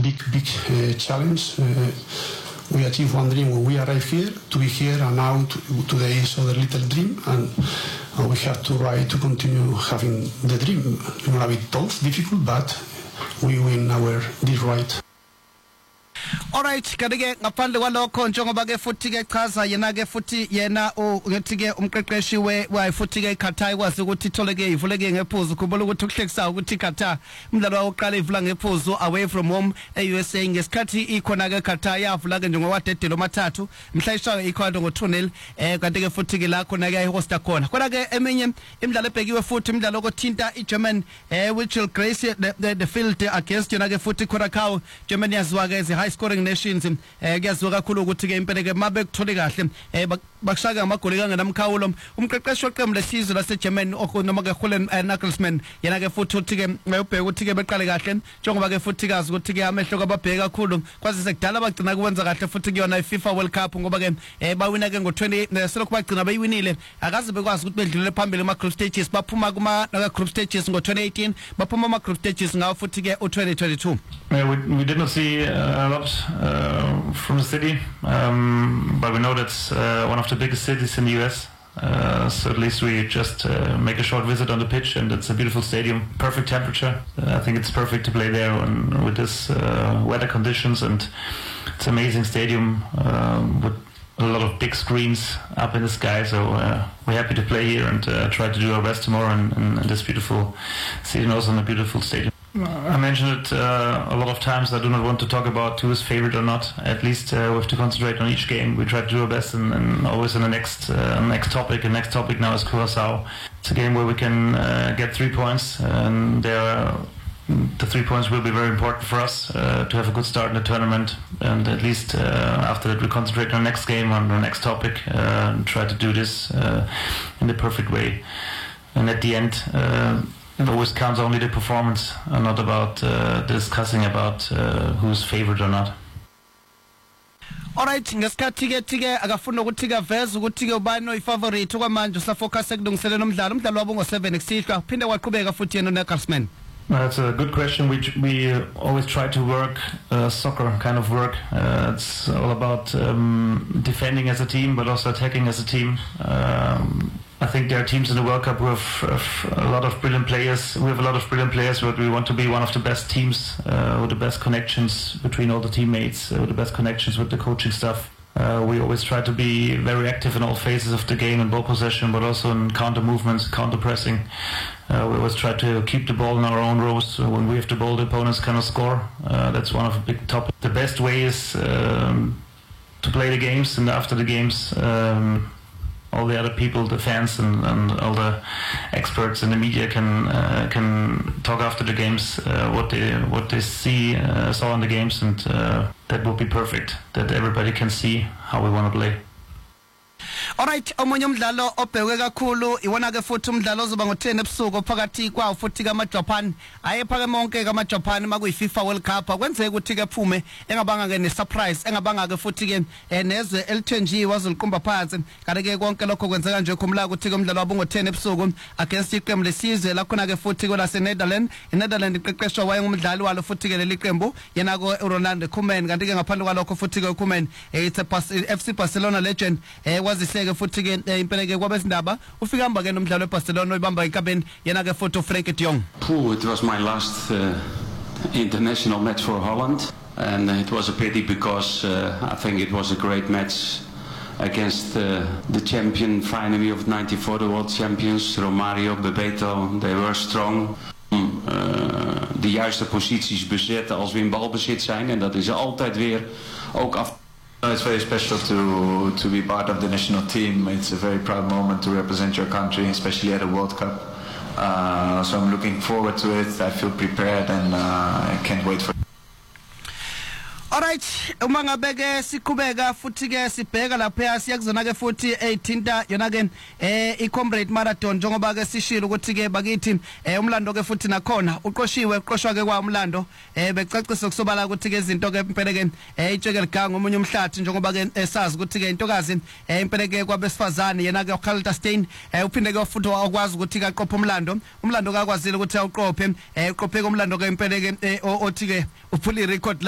big challenge. We achieved one dream when we arrived here, to be here, and now today is other little dream, and we have to try to continue having the dream. It's going to be tough, difficult, but we win this right. Alright, kadike ngaphandle kwalokho njengoba ke futhi ke chaza yena ke futhi yena ngithi ke umqeqeshi we futhi ke iQatar ikwazi ukuthi itholeke ivuleke ngephuzu kubona ukuthi ukuhlekisayo ukuthi iQatar umdlalo wawokuqala ivula ngephuzu away from home eUSA ngesikhathi ikhona ke iQatar yavula ke njengoba dedelo mathathu mhla ishaye iKhondo ngo 2-0 kanti ke futhi ke la khona ke ihosta khona kodwa ke eminye imidlalo ebhekiwe futhi imidlalo okuthinta iGerman which will grace the field against yona ke futhi Curacao Germany yazwa ke high scoring nations kuyazwa kakhulu ukuthi ke impela ke mabe kuthole kahle bakushaka amagoli kangenamkhawulo umqeqeshi weqembu lesizwe laseGermany noma ke Julian Nagelsmann yena ke futhi uthi ke uyobheka ukuthi ke beqale kahle njengoba ke futhi kazi ukuthi ke amehlo kwababheka kakhulu kwazi sekudala bagcina kwenza kahle futhi kuyona iFIFA World Cup ngoba ke bawina ke ngo20 selokhu bagcina bayiwinile akaze bekwazi ukuthi bedlulele phambili kuma group stages baphuma kuma group stages ngo2018 baphuma ama group stages ngawo futhi ke u2022. We did not see a lot from the city, but we know that's one of the biggest cities in the US. So at least we just make a short visit on the pitch, and it's a beautiful stadium, perfect temperature. I think it's perfect to play there with this weather conditions, and it's an amazing stadium with a lot of big screens up in the sky. So we're happy to play here and try to do our best tomorrow in this beautiful city and also in a beautiful stadium. I mentioned it a lot of times. I do not want to talk about who is favorite or not. At least we have to concentrate on each game. We try to do our best and always in the next topic. The next topic now is Curacao. It's a game where we can get 3 points, and the 3 points will be very important for us to have a good start in the tournament. And at least after that we concentrate on the next game, on the next topic, and try to do this in the perfect way. And at the end, it always counts only the performance, and not about discussing about who's favorite or not. Alright, ngesikhathi ke akafuna ukuthi ke veze ukuthi ke ubani oyifavorite kwamanje usafocus ekulungiseleni umdlalo wabo ngo7 kusihlwa phinde waqhubeka futhi yena uNagelsmann. That's a good question. We always try to work soccer kind of work. It's all about defending as a team, but also attacking as a team. I think there are teams in the World Cup who have a lot of brilliant players. We have a lot of brilliant players, but we want to be one of the best teams with the best connections between all the teammates, with the best connections with the coaching staff. We always try to be very active in all phases of the game, in ball possession, but also in counter movements, counter pressing. We always try to keep the ball in our own rows. When we have the ball, the opponents cannot score. That's one of the big topics. The best way is to play the games, and after the games, all the other people, the fans and all the experts in the media can talk after the games what they saw in the games, and that would be perfect. That everybody can see how we want to play. Alright, omunye umdlalo obhekwe kakhulu iwona ke futhi umdlalo ozoba ngo10 ebusuku phakathi kwawo futhi kaMajapan ayephakeme onke kaMajapan makuyiFIFA World Cup kwenzeka ukuthi ke phume engabanga ke nesurprise engabanga ke futhi ke nezwe elithenjiwe wazoliqumba phansi kanti ke konke lokho kwenzeka nje khumla ukuthi ke umdlalo wabo ngo10 ebusuku against iqembu lesizwe lakhona ke futhi ke laseNetherlands iNetherlands iqeqeshwa wayengumdlali walo futhi ke leli qembu yena ko Ronald Koeman kanti ke ngaphandle kwalokho futhi ke Koeman it's a FC Barcelona legend wazihleke futhi ke impela ke kwabesindaba ufika hamba ke nomdlalo weBarcelona oyibamba inkabeni yena ke futhi uFrenkie de Jong. It was my last international match for Holland, and it was a pity because I think it was a great match against the champion finally of '94, the world champions, Romario, Bebeto. They were strong. De juiste posities bezetten als we in balbezit zijn, en dat is altijd weer ook af. It's very special to be part of the national team. It's a very proud moment to represent your country, especially at a World Cup. So I'm looking forward to it. I feel prepared, and I can't wait for it. Alright, uma ngabe ke siqhubeka futhi ke sibheka lapha siyakuzona ke futhi ethinta yona ke iComrade Marathon njengoba ke sishilo ukuthi ke bakithi umlando ke futhi nakhona uqoshwa ke kwa umlando becacisa kusobala ukuthi ke izinto ke impela ke itsheke liganga omunye umhlathi njengoba ke sazi ukuthi ke intokazi impela ke kwabesifazane yena ke uKhalida Steyn uphinde ke futhi wakwazi ukuthi ke aqophe umlando kakwazile ukuthi awuqophe uqophe umlando ke impela ke othi ke uphula irecord